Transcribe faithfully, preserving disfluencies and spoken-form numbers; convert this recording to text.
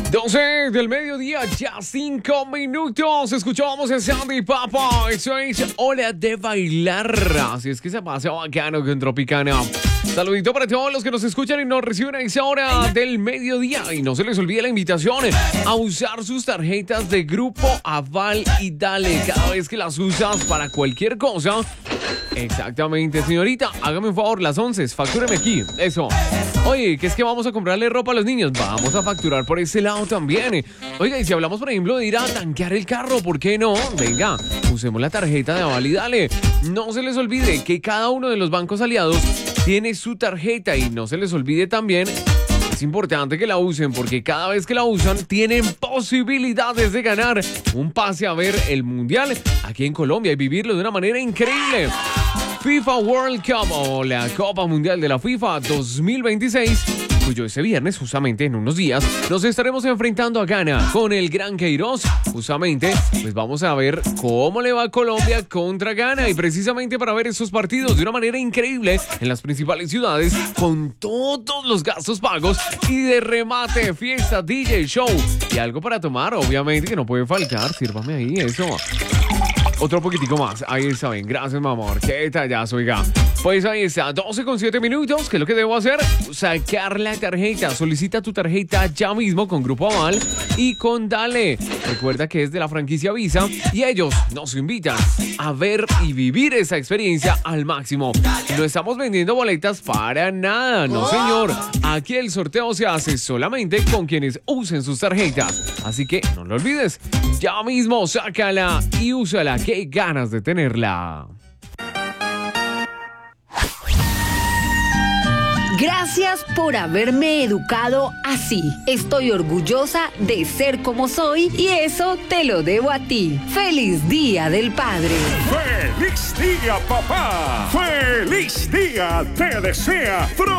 doce del mediodía, ya cinco minutos. Escuchamos a Sandy Papa. Eso es Hora de Bailar. Así es que se pasa bacano con Tropicana. Saludito para todos los que nos escuchan y nos reciben a esa hora del mediodía. Y no se les olvide la invitación a usar sus tarjetas de Grupo Aval y Dale cada vez que las usas para cualquier cosa. Exactamente, señorita, hágame un favor, las once, factúreme aquí, eso. Oye, ¿qué es que vamos a comprarle ropa a los niños? Vamos a facturar por ese lado también. Oiga, y si hablamos, por ejemplo, de ir a tanquear el carro, ¿por qué no? Venga, usemos la tarjeta de Aval y Dale. No se les olvide que cada uno de los bancos aliados tiene su tarjeta y no se les olvide también, es importante que la usen porque cada vez que la usan tienen posibilidades de ganar un pase a ver el Mundial aquí en Colombia y vivirlo de una manera increíble. FIFA World Cup o la Copa Mundial de la FIFA dos mil veintiséis, cuyo ese viernes, justamente en unos días, nos estaremos enfrentando a Ghana con el Gran Queiroz. Justamente, pues vamos a ver cómo le va a Colombia contra Ghana y precisamente para ver esos partidos de una manera increíble en las principales ciudades con todos los gastos pagos y de remate, fiesta, D J, show y algo para tomar, obviamente, que no puede faltar. Sírvame ahí eso. Otro poquitico más, ahí está bien, gracias mi amor, qué tallazo, oiga. Pues ahí está, doce con siete minutos, ¿qué es lo que debo hacer? Sacar la tarjeta, solicita tu tarjeta ya mismo con Grupo Aval y con Dale. Recuerda que es de la franquicia Visa y ellos nos invitan a ver y vivir esa experiencia al máximo. No estamos vendiendo boletas para nada, no señor. Aquí el sorteo se hace solamente con quienes usen sus tarjetas, así que no lo olvides, ya mismo sácala y úsala. ¡Qué ganas de tenerla! Gracias por haberme educado así. Estoy orgullosa de ser como soy y eso te lo debo a ti. ¡Feliz Día del Padre! ¡Feliz día, papá! ¡Feliz día! Te desea